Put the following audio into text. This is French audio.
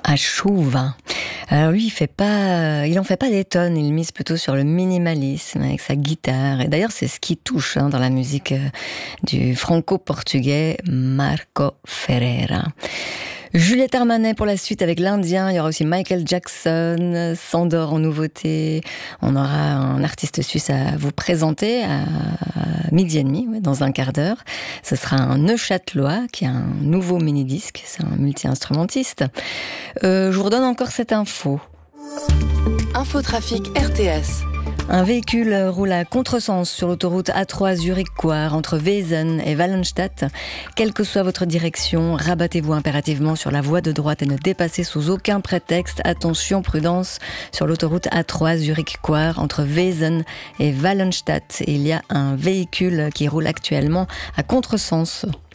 à Chauvin. Alors lui, il en fait pas des tonnes, il mise plutôt sur le minimalisme avec sa guitare. Et d'ailleurs, c'est ce qui touche dans la musique du franco-portugais Marco Ferreira. Juliette Armanet pour la suite avec l'Indien. Il y aura aussi Michael Jackson, Sandor en nouveauté. On aura un artiste suisse à vous présenter à 12h30, dans un quart d'heure. Ce sera un Neuchâtelois qui a un nouveau mini-disque. C'est un multi-instrumentiste. Je vous redonne encore cette info. Infotrafic RTS. Un véhicule roule à contresens sur l'autoroute A3 Zurich-Coire entre Wesen et Wallenstadt. Quelle que soit votre direction, rabattez-vous impérativement sur la voie de droite et ne dépassez sous aucun prétexte. Attention, prudence, sur l'autoroute A3 Zurich-Coire entre Wesen et Wallenstadt. Il y a un véhicule qui roule actuellement à contresens.